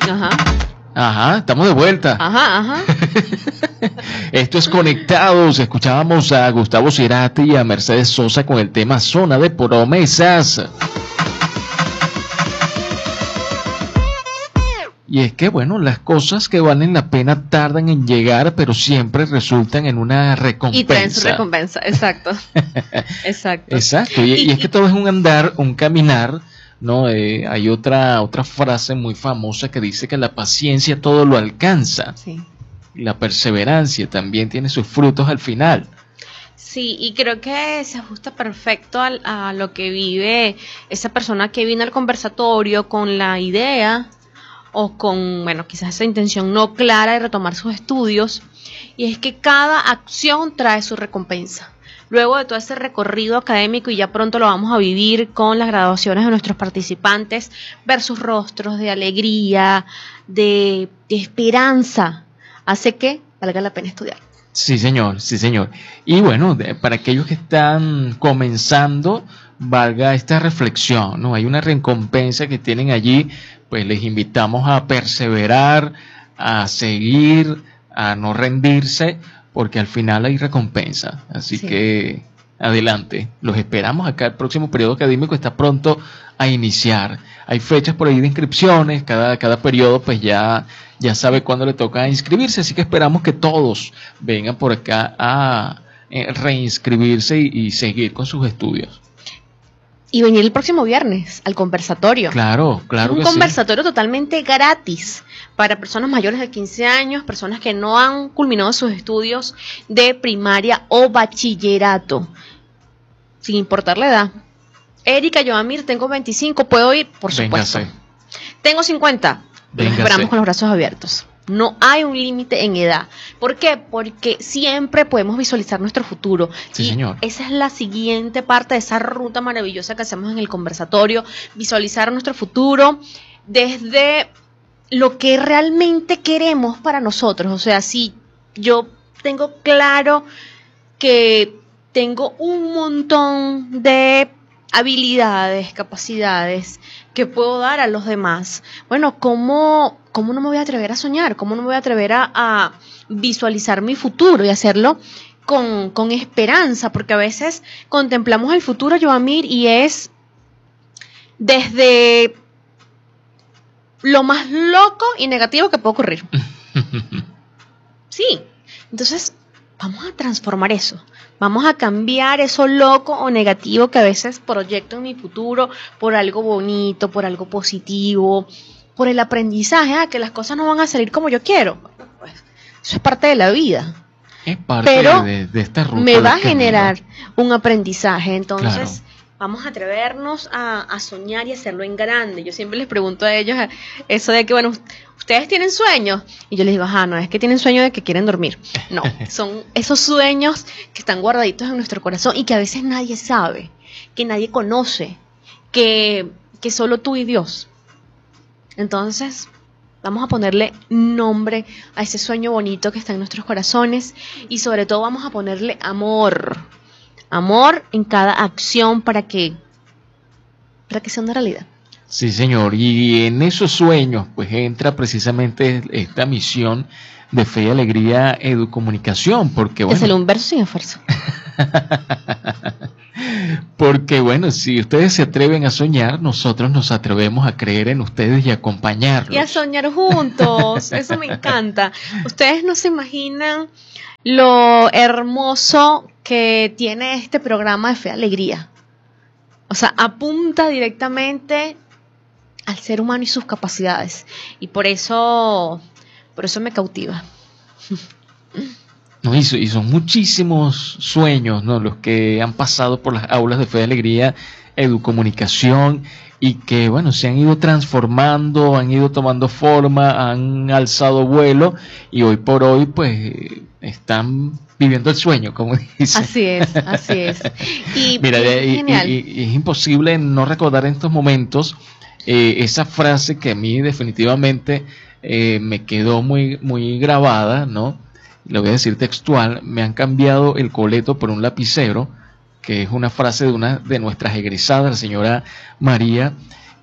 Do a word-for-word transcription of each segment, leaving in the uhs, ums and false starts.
Ajá. Ajá, estamos de vuelta. Ajá, ajá. Esto es Conectados. Escuchábamos a Gustavo Cerati y a Mercedes Sosa con el tema Zona de Promesas. Y es que, bueno, las cosas que valen la pena tardan en llegar, pero siempre resultan en una recompensa. Y traen su recompensa, exacto. Exacto. Exacto, y, Y, y es que todo es un andar, un caminar, ¿no? Eh, hay otra, otra frase muy famosa que dice que la paciencia todo lo alcanza. Sí. Y la perseverancia también tiene sus frutos al final. Sí, y creo que se ajusta perfecto al, a lo que vive esa persona que viene al conversatorio con la idea o con, bueno, quizás esa intención no clara de retomar sus estudios, y es que cada acción trae su recompensa. Luego de todo ese recorrido académico, y ya pronto lo vamos a vivir con las graduaciones de nuestros participantes, ver sus rostros de alegría, de, de esperanza, hace que valga la pena estudiar. Sí, señor, sí, señor. Y bueno, de, para aquellos que están comenzando, valga esta reflexión, ¿no? Hay una recompensa que tienen allí, pues les invitamos a perseverar, a seguir, a no rendirse, porque al final hay recompensa. Así sí. que adelante, los esperamos acá. El próximo periodo académico está pronto a iniciar. Hay fechas por ahí de inscripciones, cada, cada periodo pues ya, ya sabe cuándo le toca inscribirse, así que esperamos que todos vengan por acá a eh, reinscribirse y, y seguir con sus estudios. Y venir el próximo viernes al conversatorio. Claro, claro. Un que conversatorio sí. totalmente gratis para personas mayores de quince años, personas que no han culminado sus estudios de primaria o bachillerato, sin importar la edad. Erika, Joamir, tengo veinticinco, ¿puedo ir? Por supuesto. Véngase. Tengo cincuenta. Los esperamos con los brazos abiertos. No hay un límite en edad. ¿Por qué? Porque siempre podemos visualizar nuestro futuro. Sí, y señor. Esa es la siguiente parte de esa ruta maravillosa que hacemos en el conversatorio. Visualizar nuestro futuro desde lo que realmente queremos para nosotros. O sea, si yo tengo claro que tengo un montón de habilidades, capacidades que puedo dar a los demás, bueno, ¿cómo, cómo no me voy a atrever a soñar? ¿Cómo no me voy a atrever a, a visualizar mi futuro y hacerlo con, con esperanza? Porque a veces contemplamos el futuro, Joamir, y es desde lo más loco y negativo que puede ocurrir. Sí, entonces vamos a transformar eso. Vamos a cambiar eso loco o negativo que a veces proyecto en mi futuro por algo bonito, por algo positivo, por el aprendizaje, ah, que las cosas no van a salir como yo quiero. Pues, eso es parte de la vida. Es parte Pero de, de esta ruta. Me va a generar un aprendizaje. Entonces, claro, vamos a atrevernos a, a soñar y hacerlo en grande. Yo siempre les pregunto a ellos eso de que, bueno, ¿ustedes tienen sueños? Y yo les digo, ajá, no, es que tienen sueño de que quieren dormir. No, son esos sueños que están guardaditos en nuestro corazón y que a veces nadie sabe, que nadie conoce, que, que solo tú y Dios. Entonces, vamos a ponerle nombre a ese sueño bonito que está en nuestros corazones y sobre todo vamos a ponerle amor. Amor en cada acción para que, para que sea una realidad. Sí, señor, y en esos sueños pues entra precisamente esta misión de Fe y Alegría Educomunicación, porque bueno... Es el un verso sin esfuerzo. Porque bueno, si ustedes se atreven a soñar, nosotros nos atrevemos a creer en ustedes y acompañarlos. Y a soñar juntos, eso me encanta. Ustedes no se imaginan lo hermoso que tiene este programa de Fe y Alegría. O sea, apunta directamente al ser humano y sus capacidades. Y por eso, por eso me cautiva. No, y, y son muchísimos sueños, ¿no?, los que han pasado por las aulas de Fe y Alegría Educomunicación y que, bueno, se han ido transformando, han ido tomando forma, han alzado vuelo y hoy por hoy, pues, están viviendo el sueño, como dicen. Así es, así es. Y, Mira, y es y, genial. Y, y, y es imposible no recordar en estos momentos eh, esa frase que a mí definitivamente eh, me quedó muy, muy grabada, ¿no? Le voy a decir textual: me han cambiado el coleto por un lapicero, que es una frase de una de nuestras egresadas, la señora María,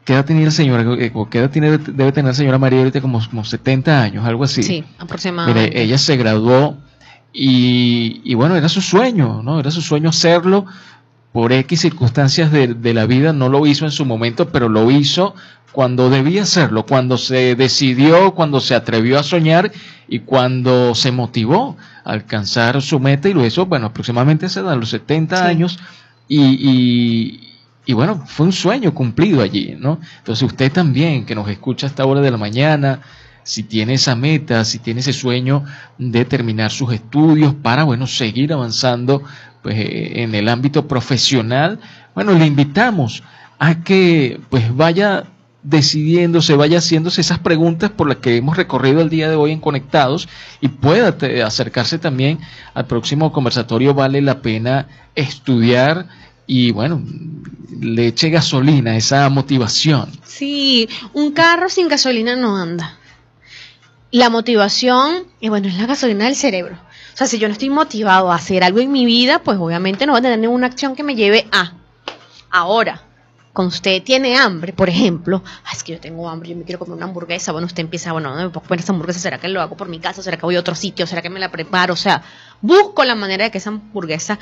¿Qué edad tenía el señor? ¿O qué edad tiene, debe tener la señora María ahorita? Como, como setenta años, algo así. Sí, aproximadamente. Mire, ella se graduó y, y bueno, era su sueño, ¿no? Era su sueño hacerlo. Por X circunstancias de, de la vida no lo hizo en su momento, pero lo hizo cuando debía hacerlo, cuando se decidió, cuando se atrevió a soñar y cuando se motivó a alcanzar su meta, y lo hizo, bueno, aproximadamente a los setenta Sí. años, y, y, y bueno, fue un sueño cumplido allí, ¿no? Entonces usted también, que nos escucha a esta hora de la mañana, si tiene esa meta, si tiene ese sueño de terminar sus estudios para, bueno, seguir avanzando pues en el ámbito profesional, bueno, le invitamos a que pues vaya decidiéndose, vaya haciéndose esas preguntas por las que hemos recorrido el día de hoy en Conectados, y pueda te, acercarse también al próximo conversatorio. Vale la pena estudiar y bueno, le eche gasolina, esa motivación. Sí, un carro sin gasolina no anda. La motivación, y bueno, es la gasolina del cerebro. O sea, si yo no estoy motivado a hacer algo en mi vida, pues obviamente no voy a tener ninguna acción que me lleve a. Ahora, cuando usted tiene hambre, por ejemplo, ah, es que yo tengo hambre, yo me quiero comer una hamburguesa, bueno, usted empieza, bueno, ¿dónde me puedo comer esa hamburguesa? ¿Será que lo hago por mi casa? ¿Será que voy a otro sitio? ¿Será que me la preparo? O sea, busco la manera de que esa hamburguesa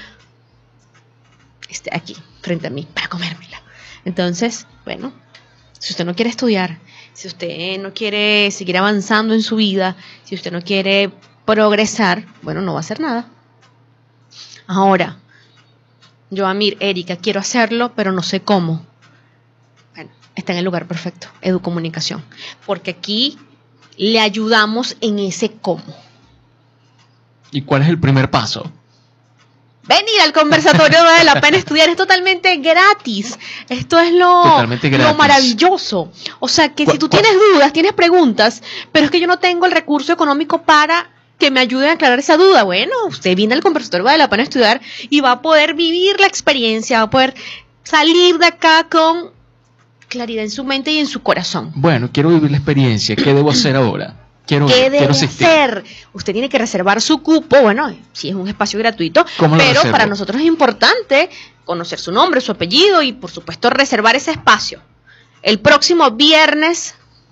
esté aquí, frente a mí, para comérmela. Entonces, bueno, si usted no quiere estudiar, si usted no quiere seguir avanzando en su vida, si usted no quiere progresar, bueno, no va a hacer nada. Ahora, yo, Amir, Erika, quiero hacerlo, pero no sé cómo. Bueno, está en el lugar perfecto, Educomunicación, porque aquí le ayudamos en ese cómo. ¿Y cuál es el primer paso? Venir al conversatorio vale la pena estudiar, es totalmente gratis. Esto es lo, Totalmente gratis. lo maravilloso. O sea, que si tú ¿Cuál? tienes dudas, tienes preguntas, pero es que yo no tengo el recurso económico para que me ayuden a aclarar esa duda. Bueno, usted viene al conversatorio vale la pena estudiar y va a poder vivir la experiencia, va a poder salir de acá con claridad en su mente y en su corazón. Bueno, quiero vivir la experiencia. ¿Qué debo hacer ahora? Quiero, ¿Qué debe quiero asistir. hacer? Usted tiene que reservar su cupo, bueno, si es un espacio gratuito, ¿Cómo lo pero reservo? para nosotros es importante conocer su nombre, su apellido y por supuesto reservar ese espacio. El próximo viernes,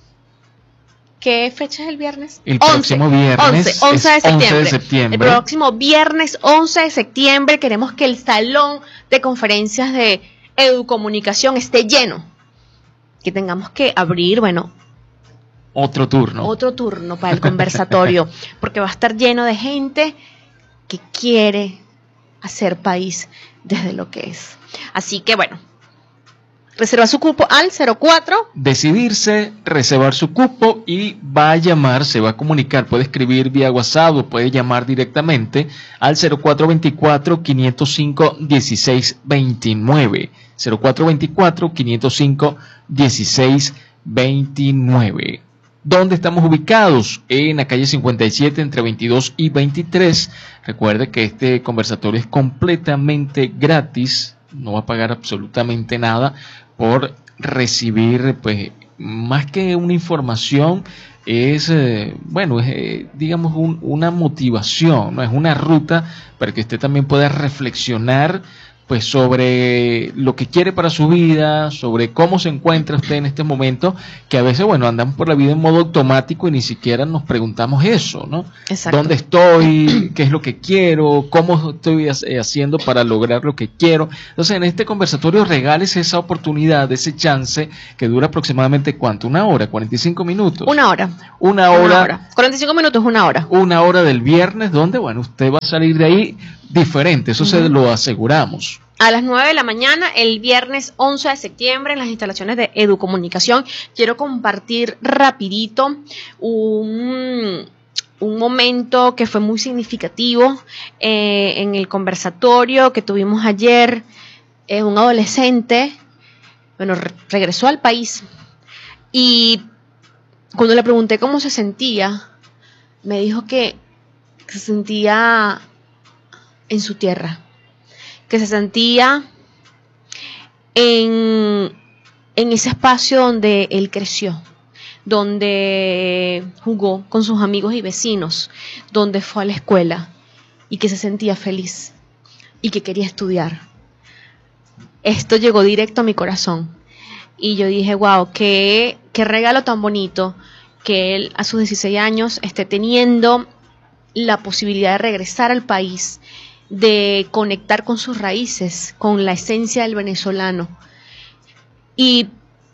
¿qué fecha es el viernes? El próximo viernes once, once de es septiembre. once de septiembre. El próximo viernes once de septiembre queremos que el salón de conferencias de Educomunicación esté lleno. Que tengamos que abrir, bueno, Otro turno. otro turno para el conversatorio, porque va a estar lleno de gente que quiere hacer país desde lo que es. Así que bueno, reserva su cupo al cero cuatro. Decidirse, reservar su cupo y va a llamar, se va a comunicar, puede escribir vía WhatsApp o puede llamar directamente al cero cuatro veinticuatro, quinientos cinco, dieciséis veintinueve. cero cuatro veinticuatro, quinientos cinco, dieciséis veintinueve. ¿Dónde estamos ubicados? En la calle cincuenta y siete, entre veintidós y veintitrés. Recuerde que este conversatorio es completamente gratis, no va a pagar absolutamente nada por recibir, pues, más que una información, es, eh, bueno, es, eh, digamos, un, una motivación, ¿no? Es una ruta para que usted también pueda reflexionar, pues, sobre lo que quiere para su vida, sobre cómo se encuentra usted en este momento, que a veces, bueno, andamos por la vida en modo automático y ni siquiera nos preguntamos eso, ¿no? Exacto. ¿Dónde estoy? ¿Qué es lo que quiero? ¿Cómo estoy haciendo para lograr lo que quiero? Entonces, en este conversatorio regales esa oportunidad, ese chance que dura aproximadamente, ¿cuánto? ¿Una hora? ¿cuarenta y cinco minutos? Una hora. Una hora. Una hora. cuarenta y cinco minutos, una hora. Una hora del viernes, donde, bueno, usted va a salir de ahí diferente, eso uh-huh. se lo aseguramos. A las nueve de la mañana, el viernes once de septiembre, en las instalaciones de Educomunicación. Quiero compartir rapidito un, un momento que fue muy significativo eh, en el conversatorio que tuvimos ayer. Eh, un adolescente, bueno, re- regresó al país y cuando le pregunté cómo se sentía, me dijo que se sentía en su tierra, que se sentía en, en ese espacio donde él creció, donde jugó con sus amigos y vecinos, donde fue a la escuela y que se sentía feliz y que quería estudiar. Esto llegó directo a mi corazón. y yo dije, wow, qué, qué regalo tan bonito que él a sus dieciséis años esté teniendo la posibilidad de regresar al país, de conectar con sus raíces, con la esencia del venezolano. Y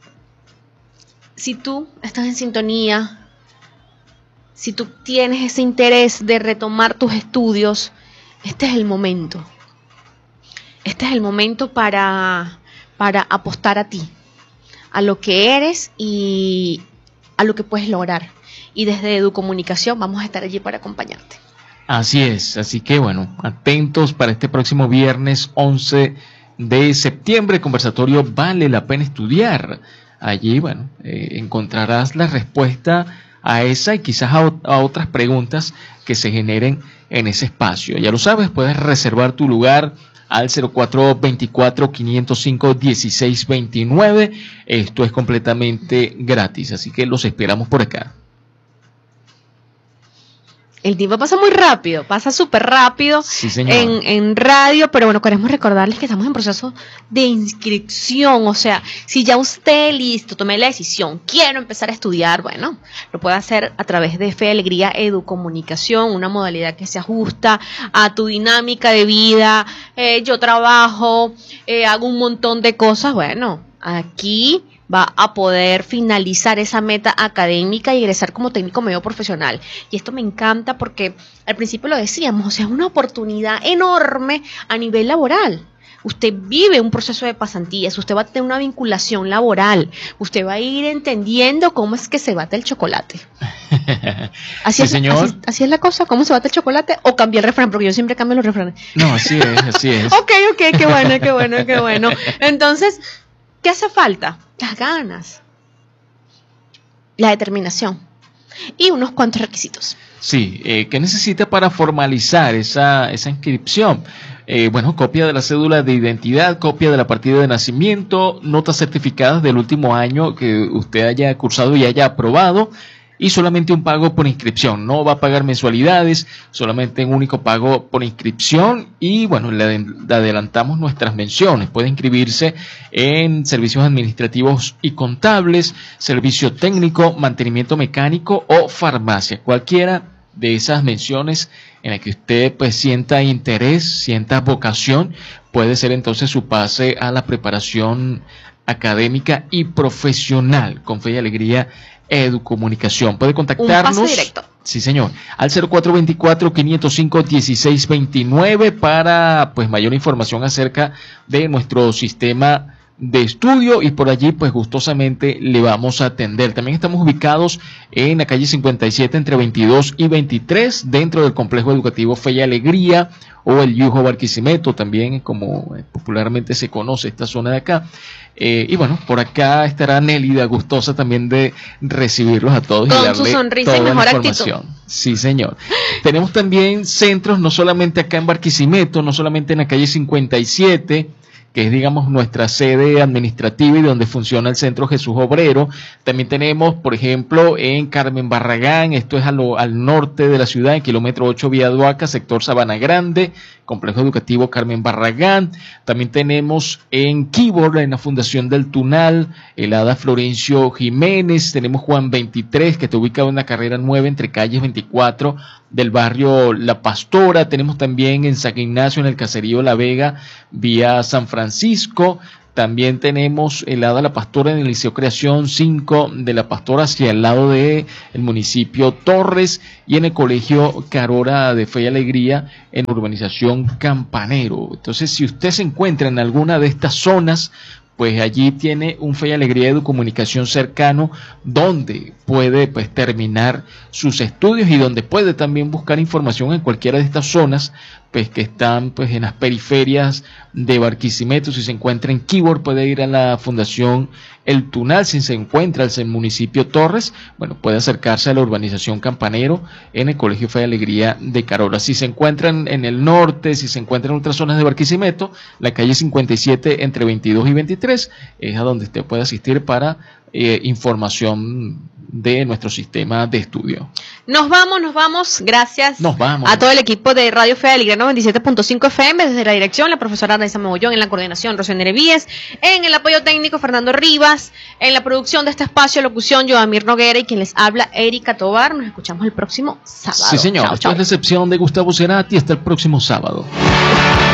si tú estás en sintonía, si tú tienes ese interés de retomar tus estudios, este es el momento. Este es el momento para, para apostar a ti, a lo que eres y a lo que puedes lograr. Y desde Educomunicación vamos a estar allí para acompañarte. Así es, así que bueno, atentos para este próximo viernes once de septiembre, conversatorio Vale la Pena Estudiar. Allí, bueno, eh, encontrarás la respuesta a esa y quizás a, a otras preguntas que se generen en ese espacio. Ya lo sabes, puedes reservar tu lugar al cero cuatro dos cuatro, cinco cero cinco, uno seis dos nueve. Esto es completamente gratis, así que los esperamos por acá. El tiempo pasa muy rápido, pasa súper rápido sí, señor. En, en radio, pero bueno, queremos recordarles que estamos en proceso de inscripción, o sea, si ya usted listo, tomé la decisión, quiero empezar a estudiar, bueno, lo puede hacer a través de Fe y Alegría Educomunicación, una modalidad que se ajusta a tu dinámica de vida, eh, yo trabajo, eh, hago un montón de cosas, bueno, aquí va a poder finalizar esa meta académica y egresar como técnico medio profesional. Y esto me encanta porque al principio lo decíamos, o sea, es una oportunidad enorme a nivel laboral. Usted vive un proceso de pasantías, usted va a tener una vinculación laboral, usted va a ir entendiendo cómo es que se bate el chocolate. Así, sí, es, señor. Así, así es la cosa, cómo se bate el chocolate, o cambié el refrán, porque yo siempre cambio los refranes. No, así es, así es. Ok, ok, qué bueno, qué bueno, qué bueno. Entonces, ¿qué hace falta? Las ganas, la determinación y unos cuantos requisitos. Sí, eh, ¿qué necesita para formalizar esa, esa inscripción? Eh, bueno, copia de la cédula de identidad, copia de la partida de nacimiento, notas certificadas del último año que usted haya cursado y haya aprobado, y solamente un pago por inscripción. No va a pagar mensualidades, solamente un único pago por inscripción. Y bueno, le, le adelantamos nuestras menciones. Puede inscribirse en servicios administrativos y contables, servicio técnico, mantenimiento mecánico o farmacia. Cualquiera de esas menciones en la que usted pues sienta interés, sienta vocación, puede ser entonces su pase a la preparación académica y profesional con Fe y Alegría Educomunicación. Puede contactarnos. Un pase directo. Sí, señor. Al cero cuatro dos cuatro, cinco cero cinco, uno seis dos nueve para pues mayor información acerca de nuestro sistema de estudio, y por allí pues gustosamente le vamos a atender. También estamos ubicados en la calle cincuenta y siete entre veintidós y veintitrés dentro del complejo educativo Fe y Alegría, o el Yujo Barquisimeto, también como popularmente se conoce esta zona de acá. Eh, y bueno, por acá estará Nélida, gustosa también de recibirlos a todos. Con y darle su sonrisa toda y mejor la información. actitud. Sí, señor. Tenemos también centros, no solamente acá en Barquisimeto, no solamente en la calle cincuenta y siete, que es, digamos, nuestra sede administrativa y donde funciona el Centro Jesús Obrero. También tenemos, por ejemplo, en Carmen Barragán, esto es a lo, al norte de la ciudad, en kilómetro ocho vía Duaca, sector Sabana Grande, Complejo Educativo Carmen Barragán. También tenemos en Keyboard, en la Fundación del Tunal, el Hada Florencio Jiménez. Tenemos Juan veintitrés, que está ubicado en la carrera nueve entre calles veinticuatro del barrio La Pastora. Tenemos también en San Ignacio, en el caserío La Vega, vía San Francisco. También tenemos el Hada La Pastora en el Liceo Creación cinco de La Pastora, hacia el lado del municipio Torres, y en el Colegio Carora de Fe y Alegría en urbanización Campanero. Entonces, si usted se encuentra en alguna de estas zonas, pues allí tiene un Fe y Alegría Educomunicación cercano, donde puede pues terminar sus estudios y donde puede también buscar información en cualquiera de estas zonas pues que están pues en las periferias de Barquisimeto. Si se encuentra en Keyboard, puede ir a la Fundación El Tunal. Si se encuentra en el municipio Torres, bueno, puede acercarse a la urbanización Campanero en el Colegio Fe y Alegría de Carola. Si se encuentran en el norte, si se encuentran en otras zonas de Barquisimeto, la calle cincuenta y siete entre veintidós y veintitrés es a donde usted puede asistir para eh, información de nuestro sistema de estudio. Nos vamos, nos vamos. Gracias nos vamos. a todo el equipo de Radio Fe de Alegría noventa y siete punto cinco F M, desde la dirección, la profesora Arnaiza Mogollón, en la coordinación, Rocío Nerevíes, en el apoyo técnico, Fernando Rivas, en la producción de este espacio, locución, Joamir Noguera, y quien les habla, Erika Tobar. Nos escuchamos el próximo sábado. Sí, señor. Chao, Esta chao. es la excepción de Gustavo Cerati. Hasta el próximo sábado.